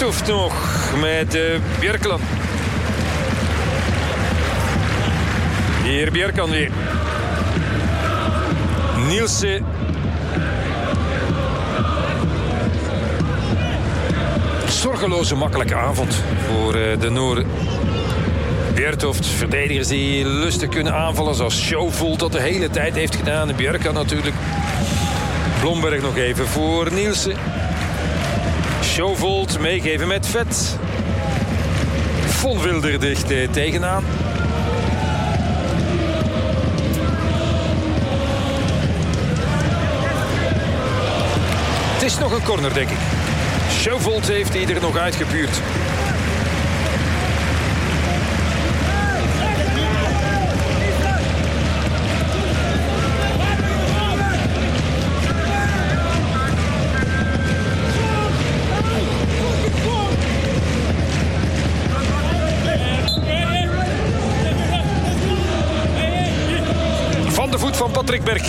Bjertoft nog met Björkland. Hier Björkan weer. Nielsen. Zorgeloze makkelijke avond voor de Noorden. Bjertoft, verdedigers die lustig kunnen aanvallen, zoals Schofield dat de hele tijd heeft gedaan. Björkan natuurlijk. Blomberg nog even voor Nielsen. Schofield meegeven met Vet. Von Wilder dicht tegenaan. Het is nog een corner, denk ik. Schofield heeft hij er nog uitgepuurd. Van de voet van Patrick Berg.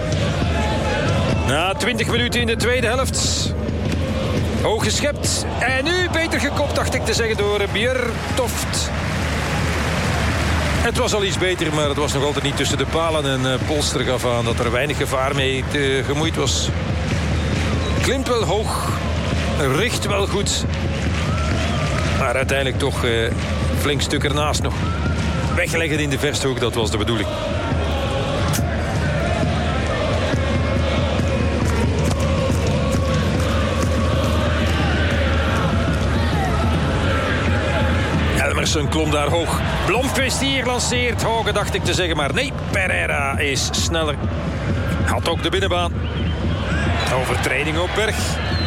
Na 20 minuten in de tweede helft. Hoog geschept. En nu beter gekopt, dacht ik te zeggen, door Bjertoft. Het was al iets beter, maar het was nog altijd niet tussen de palen. En Polster gaf aan dat er weinig gevaar mee gemoeid was. Klimt wel hoog. Richt wel goed. Maar uiteindelijk toch flink stuk ernaast nog. Wegleggen in de verste hoek, dat was de bedoeling. Elmersen klom daar hoog. Blomqvist hier lanceert. Hoge dacht ik te zeggen, maar nee. Pereira is sneller. Had ook de binnenbaan. Overtreding op Berg.